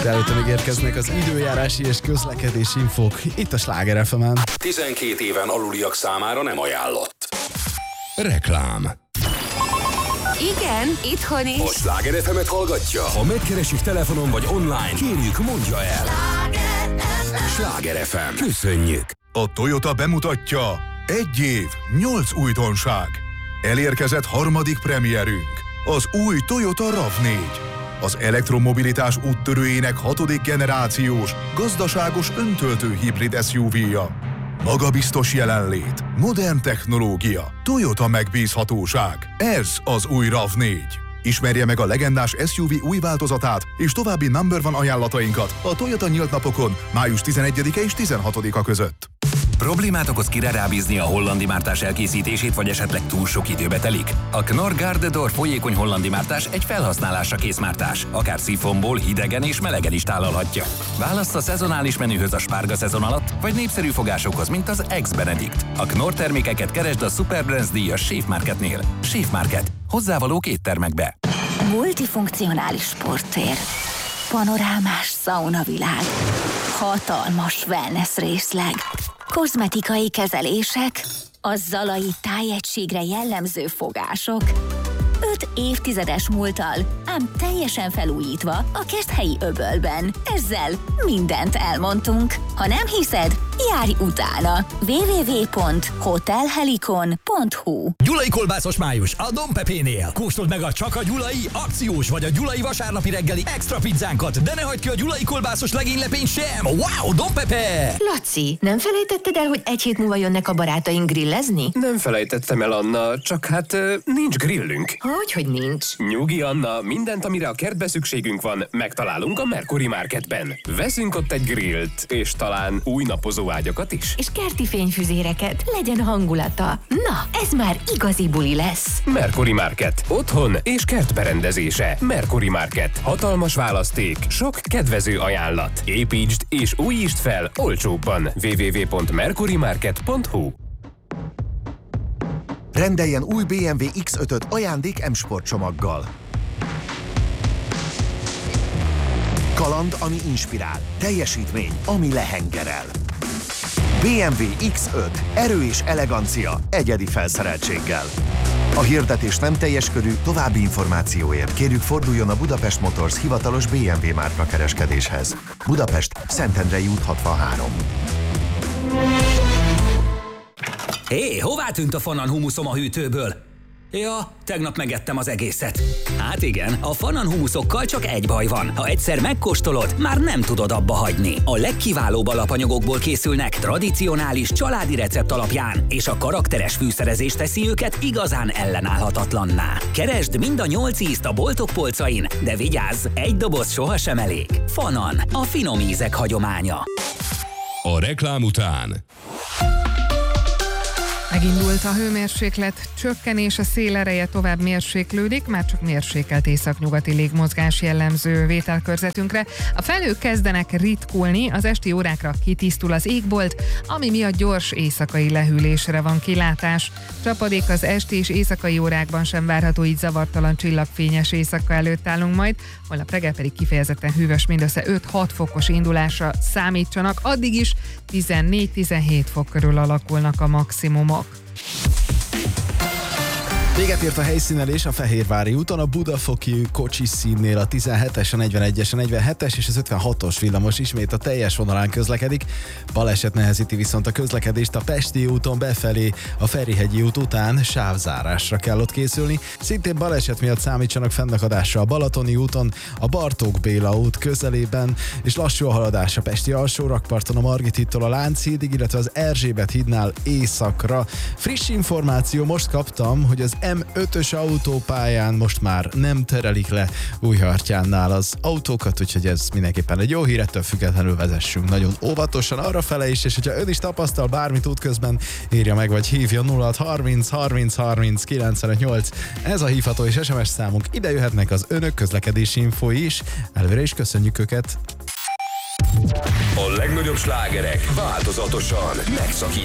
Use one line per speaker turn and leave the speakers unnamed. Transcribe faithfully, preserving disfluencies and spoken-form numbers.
De előtte még érkeznek az időjárási és közlekedési infók itt a Sláger ef emen.
tizenkét éven aluliak számára nem ajánlott.
Reklám.
Igen, itthon is.
A Sláger ef emet hallgatja?
Ha megkeresik telefonon vagy online, kérjük, mondja el. Sláger ef em. Köszönjük.
A Toyota bemutatja: egy év, nyolc újdonság. Elérkezett harmadik premierünk, az új Toyota rav négy. Az elektromobilitás úttörőjének hatodik generációs, gazdaságos öntöltő hibrid es u vé-ja. Magabiztos jelenlét, modern technológia, Toyota megbízhatóság. Ez az új rav négy. Ismerje meg a legendás es u vé új változatát és további number one ajánlatainkat a Toyota nyílt napokon május tizenegyedike és tizenhatodika között.
Problémát okoz kire rábízni a hollandi mártás elkészítését, vagy esetleg túl sok időbe telik? A Knorr Garde d'Or folyékony hollandi mártás egy felhasználásra kész mártás. Akár szifonból, hidegen és melegen is tálalhatja. Válassz a szezonális menühöz a spárga szezon alatt, vagy népszerű fogásokhoz, mint az Ex-Benedict. A Knorr termékeket keresd a Superbrands díjas Safe Marketnél. Safe Market. Hozzávalók éttermekbe.
Multifunkcionális sporttér. Panorámás szaunavilág. Hatalmas wellness részleg. Kozmetikai kezelések, a Zalai tájegységre jellemző fogások. Öt évtizedes múlttal, ám teljesen felújítva a Keszthelyi öbölben. Ezzel mindent elmondtunk. Ha nem hiszed, járj utána. double-u double-u double-u pont hotel helikon pont hu.
Gyulai kolbászos május a Don Pepénél. Kóstold meg a csak a gyulai akciós vagy a gyulai vasárnapi reggeli extra pizzánkat, de ne hagyd ki a gyulai kolbászos legénylepényt sem. Wow, Don Pepe!
Laci, nem felejtetted el, hogy egy hét múlva jönnek a barátaink grillezni?
Nem felejtettem el, Anna, csak hát nincs grillünk.
Hogy, hogy nincs?
Nyugi, Anna, mindent, amire a kertbe szükségünk van, megtalálunk a Mercury Marketben. Veszünk ott egy grillt, és talán új napozó ágyakat is.
És kerti fényfüzéreket, legyen hangulata. Na, ez már igazi buli lesz.
Mercury Market. Otthon és kertberendezése. Mercury Market. Hatalmas választék, sok kedvező ajánlat. Építsd és újítsd fel olcsóbban. double-u double-u double-u pont mercury market pont hu.
Rendeljen új bé em vé iksz ötöt ajándék M-Sport csomaggal. Kaland, ami inspirál. Teljesítmény, ami lehengerel. bé em vé iksz öt. Erő és elegancia egyedi felszereltséggel. A hirdetés nem teljes körű, további információért kérjük, forduljon a Budapest Motors hivatalos bé em vé márka kereskedéshez. Budapest, Szentendrei út hatvanhárom.
Hé, hová tűnt a Fanan humuszom a hűtőből? Ja, tegnap megettem az egészet. Hát igen, a Fanan humuszokkal csak egy baj van. Ha egyszer megkóstolod, már nem tudod abba hagyni. A legkiválóbb alapanyagokból készülnek, tradicionális családi recept alapján, és a karakteres fűszerezés teszi őket igazán ellenállhatatlanná. Keresd mind a nyolc ízt a boltok polcain, de vigyázz, egy doboz sohasem elég. Fanan, a finom ízek hagyománya.
A reklám után
Megindult a hőmérséklet csökkenés, a szél ereje tovább mérséklődik, már csak mérsékelt északnyugati légmozgás jellemző vételkörzetünkre. A felhők kezdenek ritkulni, az esti órákra kitisztul az égbolt, ami miatt gyors éjszakai lehűlésre van kilátás. Csapadék az esti és éjszakai órákban sem várható, így zavartalan csillagfényes éjszaka előtt állunk majd, holnap reggel pedig kifejezetten hűvös, mindössze öt-hat fokos indulásra számítsanak, addig is tizennégy-tizenhét fok körül alakulnak a maximumok.
Véget ért a helyszínelés a Fehérvári úton, a Budafoki Kocsis színnél a tizenhetes, a negyvenegyes, a negyvenhetes és az ötvenhatos villamos ismét a teljes vonalán közlekedik. Baleset nehezíti viszont a közlekedést a Pesti úton befelé, a Ferihegyi út után sávzárásra kell ott készülni. Szintén baleset miatt számítsanak fennakadásra a Balatoni úton, a Bartók Béla út közelében, és lassú a haladás a Pesti alsórakparton a Margit hídtól a Lánchídig, illetve az Erzsébet hídnál északra. Friss információ, most kaptam, hogy az em ötös autópályán most már nem terelik le Újhartyánnál az autókat, úgyhogy ez mindenképpen egy jó hír, ettől függetlenül vezessünk nagyon óvatosan arrafele is, és hogyha ön is tapasztal bármit útközben, írja meg, vagy hívja nulla hat harminc harminc harminc kilencvenöt nyolc. Ez a hívható és es em es számunk, ide jöhetnek az önök közlekedési infói is, előre is köszönjük őket.
A legnagyobb slágerek változatosan megszakítják